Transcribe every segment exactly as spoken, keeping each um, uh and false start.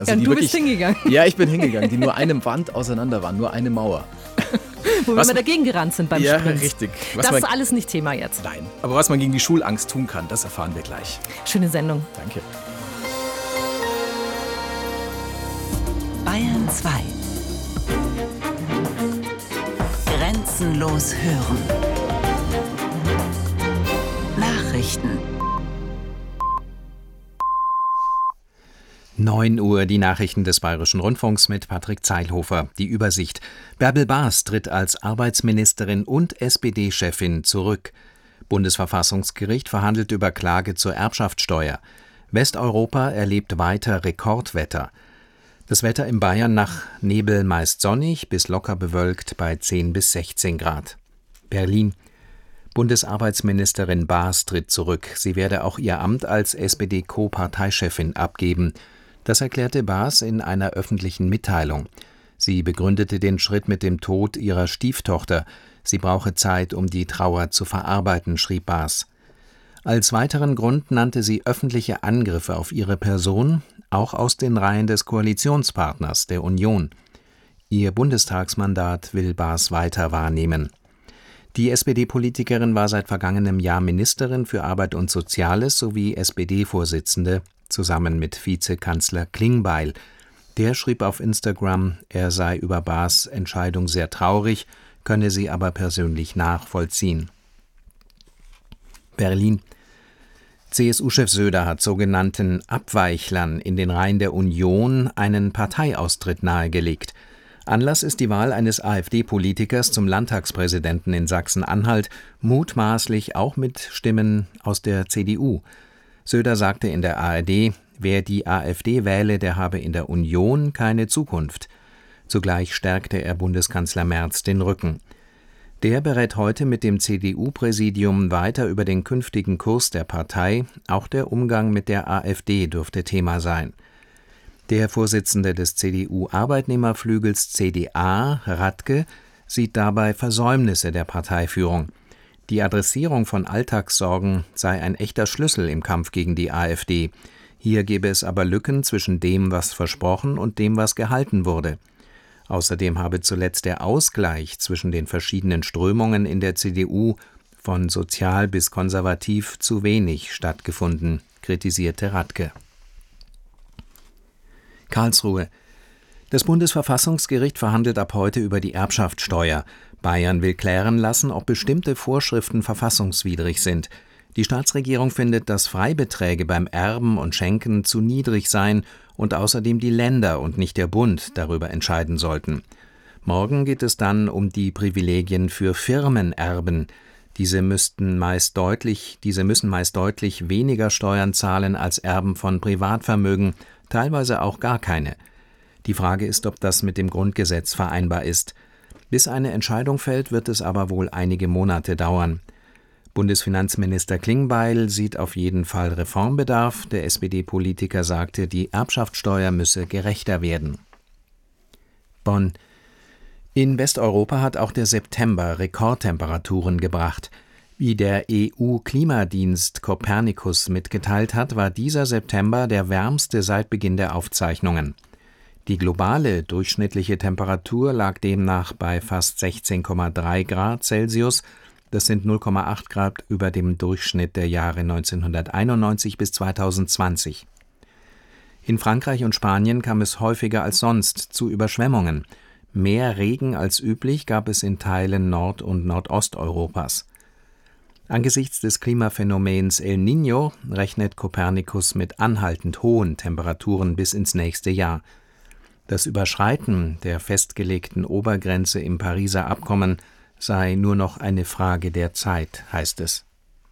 Also ja, und die du wirklich, bist hingegangen. Ja, ich bin hingegangen, die nur eine Wand auseinander waren, nur eine Mauer. Wo was wir mal dagegen gerannt sind beim ja, Sprint. Ja, richtig. Was das man, ist alles nicht Thema jetzt. Nein, aber was man gegen die Schulangst tun kann, das erfahren wir gleich. Schöne Sendung. Danke. Bayern zwei. Grenzenlos hören. Nachrichten. neun Uhr, die Nachrichten des Bayerischen Rundfunks mit Patrick Zeilhofer. Die Übersicht. Bärbel Baas tritt als Arbeitsministerin und S P D-Chefin zurück. Bundesverfassungsgericht verhandelt über Klage zur Erbschaftssteuer. Westeuropa erlebt weiter Rekordwetter. Das Wetter in Bayern nach Nebel meist sonnig bis locker bewölkt bei zehn bis sechzehn Grad. Berlin. Bundesarbeitsministerin Baas tritt zurück. Sie werde auch ihr Amt als S P D-Co-Parteichefin abgeben. Das erklärte Baas in einer öffentlichen Mitteilung. Sie begründete den Schritt mit dem Tod ihrer Stieftochter. Sie brauche Zeit, um die Trauer zu verarbeiten, schrieb Baas. Als weiteren Grund nannte sie öffentliche Angriffe auf ihre Person, auch aus den Reihen des Koalitionspartners, der Union. Ihr Bundestagsmandat will Baas weiter wahrnehmen. Die S P D-Politikerin war seit vergangenem Jahr Ministerin für Arbeit und Soziales sowie S P D-Vorsitzende, zusammen mit Vizekanzler Klingbeil. Der schrieb auf Instagram, er sei über Baas' Entscheidung sehr traurig, könne sie aber persönlich nachvollziehen. Berlin. C S U-Chef Söder hat sogenannten Abweichlern in den Reihen der Union einen Parteiaustritt nahegelegt. Anlass ist die Wahl eines AfD-Politikers zum Landtagspräsidenten in Sachsen-Anhalt, mutmaßlich auch mit Stimmen aus der C D U. Söder sagte in der A R D, wer die AfD wähle, der habe in der Union keine Zukunft. Zugleich stärkte er Bundeskanzler Merz den Rücken. Der berät heute mit dem C D U-Präsidium weiter über den künftigen Kurs der Partei, auch der Umgang mit der AfD dürfte Thema sein. Der Vorsitzende des C D U-Arbeitnehmerflügels C D A, Radke, sieht dabei Versäumnisse der Parteiführung. Die Adressierung von Alltagssorgen sei ein echter Schlüssel im Kampf gegen die AfD. Hier gebe es aber Lücken zwischen dem, was versprochen und dem, was gehalten wurde. Außerdem habe zuletzt der Ausgleich zwischen den verschiedenen Strömungen in der C D U von sozial bis konservativ zu wenig stattgefunden, kritisierte Radke. Karlsruhe. Das Bundesverfassungsgericht verhandelt ab heute über die Erbschaftssteuer. Bayern will klären lassen, ob bestimmte Vorschriften verfassungswidrig sind. Die Staatsregierung findet, dass Freibeträge beim Erben und Schenken zu niedrig seien und außerdem die Länder und nicht der Bund darüber entscheiden sollten. Morgen geht es dann um die Privilegien für Firmenerben. Diese müssten meist deutlich, diese müssen meist deutlich weniger Steuern zahlen als Erben von Privatvermögen, teilweise auch gar keine. Die Frage ist, ob das mit dem Grundgesetz vereinbar ist. Bis eine Entscheidung fällt, wird es aber wohl einige Monate dauern. Bundesfinanzminister Klingbeil sieht auf jeden Fall Reformbedarf. Der S P D-Politiker sagte, die Erbschaftssteuer müsse gerechter werden. Bonn. In Westeuropa hat auch der September Rekordtemperaturen gebracht. Wie der E U-Klimadienst Copernicus mitgeteilt hat, war dieser September der wärmste seit Beginn der Aufzeichnungen. Die globale durchschnittliche Temperatur lag demnach bei fast sechzehn Komma drei Grad Celsius. Das sind null Komma acht Grad über dem Durchschnitt der Jahre neunzehnhunderteinundneunzig bis zweitausendzwanzig. In Frankreich und Spanien kam es häufiger als sonst zu Überschwemmungen. Mehr Regen als üblich gab es in Teilen Nord- und Nordosteuropas. Angesichts des Klimaphänomens El Niño rechnet Copernicus mit anhaltend hohen Temperaturen bis ins nächste Jahr. Das Überschreiten der festgelegten Obergrenze im Pariser Abkommen sei nur noch eine Frage der Zeit, heißt es.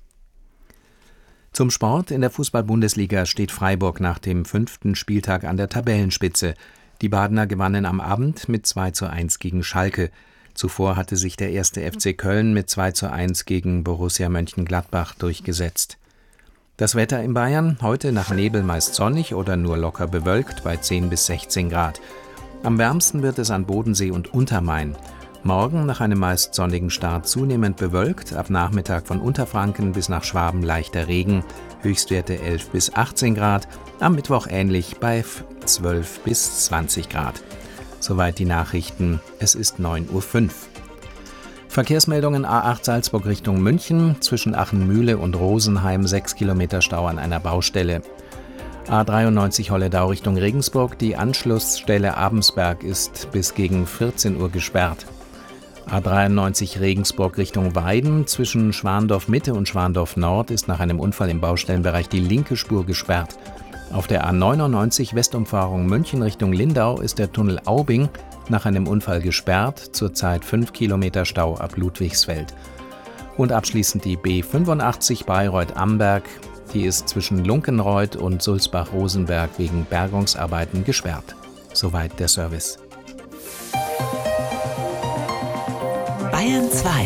Zum Sport: In der Fußball-Bundesliga steht Freiburg nach dem fünften Spieltag an der Tabellenspitze. Die Badener gewannen am Abend mit zwei zu eins gegen Schalke. Zuvor hatte sich der erste F C Köln mit zwei zu eins gegen Borussia Mönchengladbach durchgesetzt. Das Wetter in Bayern: heute nach Nebel meist sonnig oder nur locker bewölkt bei zehn bis sechzehn Grad. Am wärmsten wird es an Bodensee und Untermain. Morgen nach einem meist sonnigen Start zunehmend bewölkt, ab Nachmittag von Unterfranken bis nach Schwaben leichter Regen, Höchstwerte elf bis achtzehn Grad, am Mittwoch ähnlich bei zwölf bis zwanzig Grad. Soweit die Nachrichten. Es ist neun Uhr fünf. Verkehrsmeldungen: A acht Salzburg Richtung München, zwischen Achenmühle und Rosenheim sechs Kilometer Stau an einer Baustelle. A dreiundneunzig Holledau Richtung Regensburg, die Anschlussstelle Abensberg ist bis gegen vierzehn Uhr gesperrt. A dreiundneunzig Regensburg Richtung Weiden, zwischen Schwandorf Mitte und Schwandorf Nord ist nach einem Unfall im Baustellenbereich die linke Spur gesperrt. Auf der A neunundneunzig Westumfahrung München Richtung Lindau ist der Tunnel Aubing nach einem Unfall gesperrt, zurzeit fünf Kilometer Stau ab Ludwigsfeld. Und abschließend die B fünfundachtzig Bayreuth-Amberg, die ist zwischen Lunkenreuth und Sulzbach-Rosenberg wegen Bergungsarbeiten gesperrt. Soweit der Service. Bayern zwei.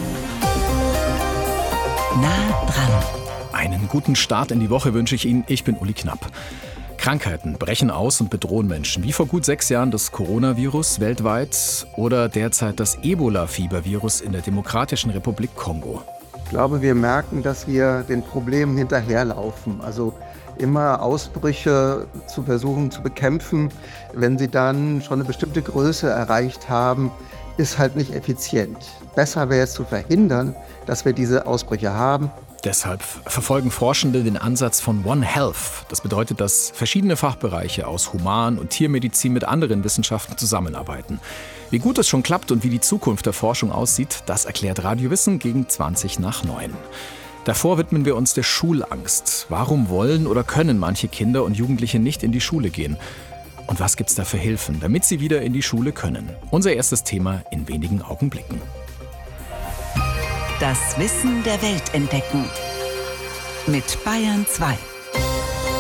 Nah dran. Einen guten Start in die Woche wünsche ich Ihnen. Ich bin Uli Knapp. Krankheiten brechen aus und bedrohen Menschen. Wie vor gut sechs Jahren das Coronavirus weltweit oder derzeit das Ebola-Fiebervirus in der Demokratischen Republik Kongo. Ich glaube, wir merken, dass wir den Problemen hinterherlaufen. Also immer Ausbrüche zu versuchen zu bekämpfen, wenn sie dann schon eine bestimmte Größe erreicht haben, ist halt nicht effizient. Besser wäre es zu verhindern, dass wir diese Ausbrüche haben. Deshalb verfolgen Forschende den Ansatz von One Health. Das bedeutet, dass verschiedene Fachbereiche aus Human- und Tiermedizin mit anderen Wissenschaften zusammenarbeiten. Wie gut es schon klappt und wie die Zukunft der Forschung aussieht, das erklärt Radio Wissen gegen zwanzig nach neun. Davor widmen wir uns der Schulangst. Warum wollen oder können manche Kinder und Jugendliche nicht in die Schule gehen? Und was gibt's da für Hilfen, damit sie wieder in die Schule können? Unser erstes Thema in wenigen Augenblicken. Das Wissen der Welt entdecken. Mit Bayern zwei.